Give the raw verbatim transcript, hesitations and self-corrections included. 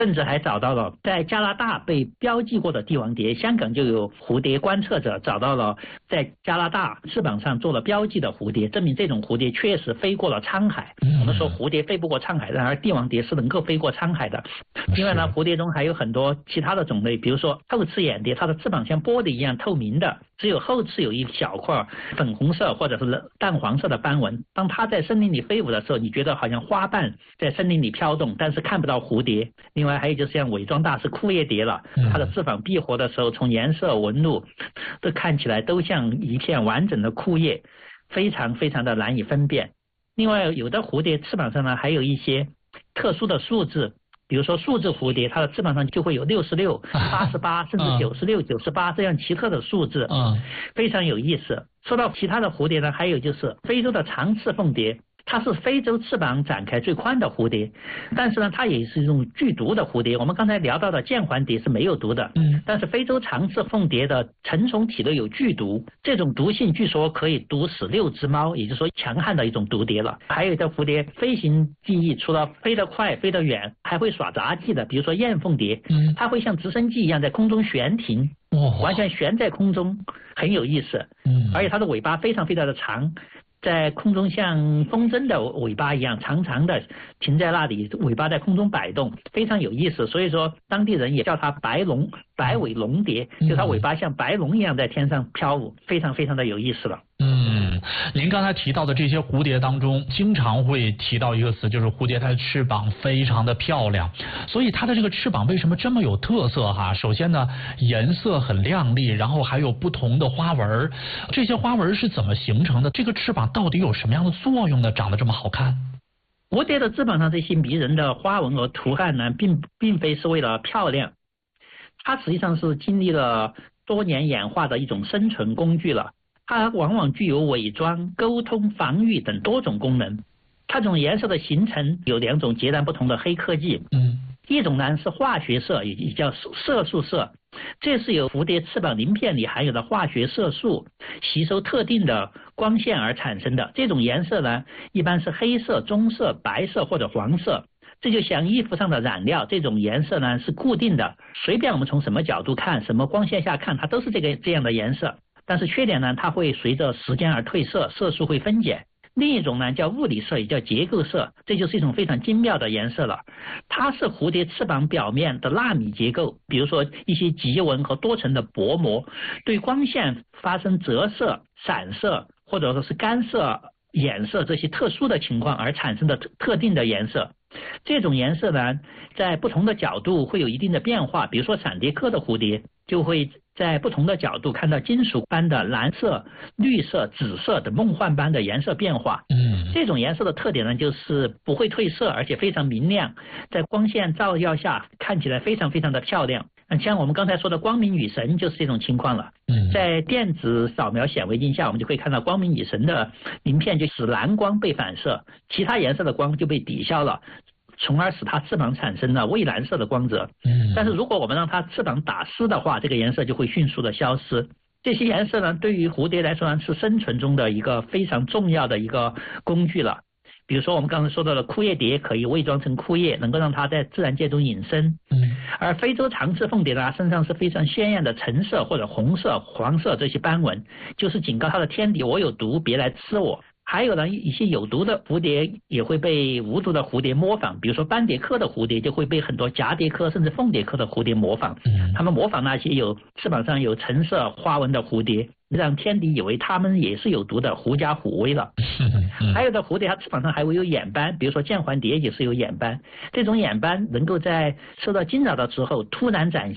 甚至还找到了在加拿大被标记过的帝王蝶。香港就有蝴蝶观测者找到了在加拿大翅膀上做了标记的蝴蝶，证明这种蝴蝶确实飞过了沧海。我们说蝴蝶飞不过沧海，然而帝王蝶是能够飞过沧海的。另外呢，蝴蝶中还有很多其他的种类，比如说后翅眼蝶，它的翅膀像玻璃一样透明的，只有后翅有一小块粉红色或者是淡黄色的斑纹。当它在森林里飞舞的时候，你觉得好像花瓣在森林里飘动，但是看不到蝴蝶。另外还有就是像伪装大师枯叶蝶了，它的翅膀闭合的时候，从颜色纹路都看起来都像一片完整的枯叶，非常非常的难以分辨。另外有的蝴蝶翅膀上呢还有一些特殊的数字，比如说数字蝴蝶，它的翅膀上就会有六十六、八十八，甚至九十六、九十八这样奇特的数字，非常有意思。说到其他的蝴蝶呢，还有就是非洲的长翅凤蝶，它是非洲翅膀展开最宽的蝴蝶，但是呢，它也是一种剧毒的蝴蝶。我们刚才聊到的剑环蝶是没有毒的，嗯，但是非洲长翅凤蝶的成虫体内有剧毒，这种毒性据说可以毒死六只猫，也就是说强悍的一种毒蝶了。还有的蝴蝶飞行技艺除了飞得快、飞得远，还会耍杂技的，比如说燕凤蝶，嗯，它会像直升机一样在空中悬停，哦，完全悬在空中，很有意思，嗯，而且它的尾巴非常非常的长。在空中像风筝的尾巴一样长长的停在那里，尾巴在空中摆动，非常有意思。所以说当地人也叫它白龙白尾龙蝶，就它尾巴像白龙一样在天上飘舞，非常非常的有意思了。 嗯，您刚才提到的这些蝴蝶当中，经常会提到一个词，就是蝴蝶它的翅膀非常的漂亮。所以它的这个翅膀为什么这么有特色哈？首先呢，颜色很亮丽，然后还有不同的花纹，这些花纹是怎么形成的？这个翅膀到底有什么样的作用呢？长得这么好看？ 蝴蝶的翅膀上这些迷人的花纹和图案呢，并并非是为了漂亮，它实际上是经历了多年演化的一种生存工具了。它往往具有伪装、沟通、防御等多种功能。它这种颜色的形成有两种截然不同的黑科技，嗯，一种呢是化学色，也叫色素色，这是由蝴蝶翅膀鳞片里含有的化学色素吸收特定的光线而产生的。这种颜色呢，一般是黑色、棕色、白色或者黄色。这就像衣服上的染料，这种颜色呢是固定的，随便我们从什么角度看、什么光线下看，它都是这个这样的颜色。但是缺点呢，它会随着时间而褪色，色素会分解。另一种呢叫物理色，也叫结构色，这就是一种非常精妙的颜色了。它是蝴蝶翅膀表面的纳米结构，比如说一些极纹和多层的薄膜，对光线发生折射、散射或者说是干涉衍色这些特殊的情况而产生的特定的颜色。这种颜色呢，在不同的角度会有一定的变化，比如说闪蝶科的蝴蝶就会在不同的角度看到金属般的蓝色、绿色、紫色等梦幻般的颜色变化。嗯，这种颜色的特点呢，就是不会褪色，而且非常明亮，在光线照耀下看起来非常非常的漂亮。像我们刚才说的光明女神就是这种情况了。嗯，在电子扫描显微镜下，我们就可以看到光明女神的鳞片就使蓝光被反射，其他颜色的光就被抵消了，从而使它翅膀产生了蔚蓝色的光泽。嗯，但是如果我们让它翅膀打湿的话，这个颜色就会迅速的消失。这些颜色呢，对于蝴蝶来说呢，是生存中的一个非常重要的一个工具了。比如说我们刚才说到的枯叶蝶可以伪装成枯叶，能够让它在自然界中隐身。嗯，而非洲长翅凤蝶呢，身上是非常鲜艳的橙色或者红色、黄色这些斑纹，就是警告它的天敌，我有毒，别来吃我。还有呢，一些有毒的蝴蝶也会被无毒的蝴蝶模仿，比如说斑蝶科的蝴蝶就会被很多蛱蝶科甚至凤蝶科的蝴蝶模仿。嗯，他们模仿那些有翅膀上有橙色花纹的蝴蝶，让天敌以为它们也是有毒的，狐假虎威了。还有的蝴蝶它翅膀上还会有眼斑，比如说剑环蝶也是有眼斑，这种眼斑能够在受到惊扰的时候突然展现。